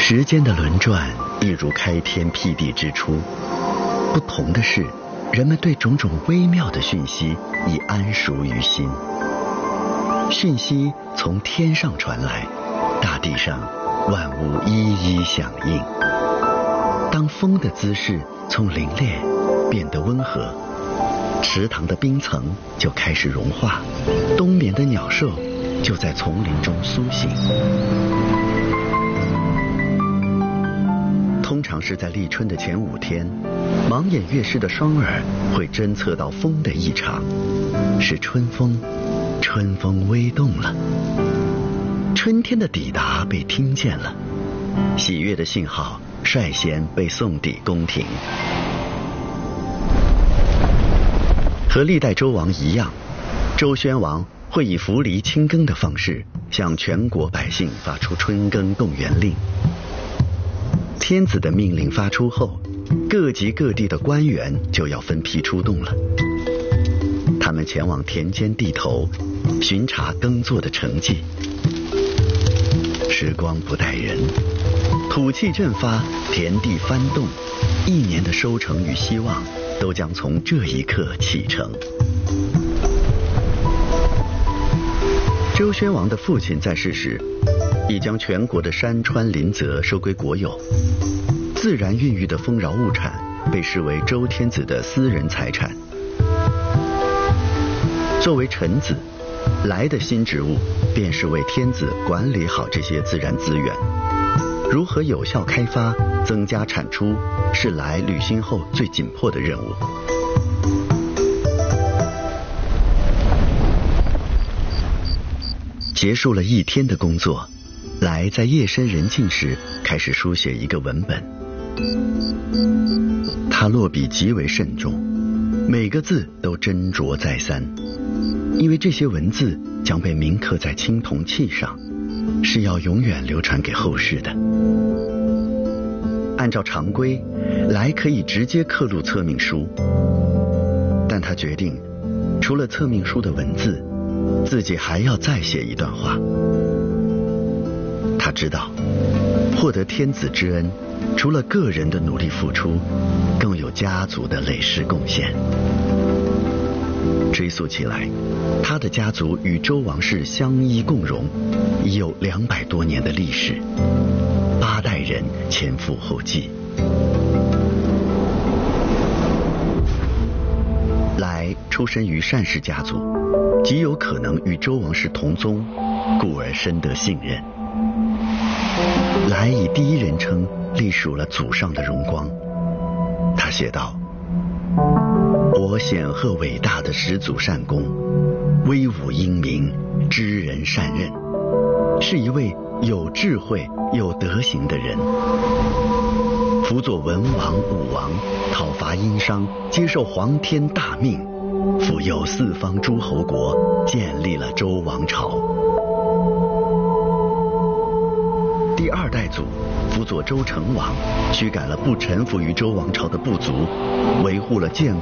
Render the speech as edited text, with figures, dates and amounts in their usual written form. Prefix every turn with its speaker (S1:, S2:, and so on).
S1: 时间的轮转一如开天辟地之初，不同的是，人们对种种微妙的讯息已谙熟于心。讯息从天上传来，大地上万物一一响应。当风的姿势从凛冽变得温和，池塘的冰层就开始融化，冬眠的鸟兽就在丛林中苏醒。通常是在立春的前5天，盲眼乐师的双耳会侦测到风的异常，是春风，春风微动了，春天的抵达被听见了，喜悦的信号率先被送抵宫廷。和历代周王一样，周宣王会以扶犁清耕的方式向全国百姓发出春耕动员令。天子的命令发出后，各级各地的官员就要分批出动了。他们前往田间地头，巡查耕作的成绩。时光不待人，土气振发，田地翻动，一年的收成与希望都将从这一刻启程。周宣王的父亲在世时，已将全国的山川林泽收归国有，自然孕育的丰饶物产被视为周天子的私人财产。作为臣子，来的新职务便是为天子管理好这些自然资源，如何有效开发、增加产出，是来履新后最紧迫的任务。结束了一天的工作，来在夜深人静时开始书写一个文本。他落笔极为慎重，每个字都斟酌再三，因为这些文字将被铭刻在青铜器上，是要永远流传给后世的。按照常规，来可以直接刻录册命书，但他决定，除了册命书的文字，自己还要再写一段话。他知道，获得天子之恩，除了个人的努力付出，更有家族的累世贡献。追溯起来，他的家族与周王室相依共荣，已有200多年的历史，8代人前赴后继。来出身于单氏家族，极有可能与周王室同宗，故而深得信任。来以第一人称隶属了祖上的荣光。他写道：我显赫伟大的始祖善公，威武英明，知人善任，是一位有智慧有德行的人。辅佐文王武王，讨伐殷商，接受皇天大命，辅佑4方诸侯国，建立了周王朝。第2代祖辅佐周成王，驱赶了不臣服于周王朝的部族，维护了建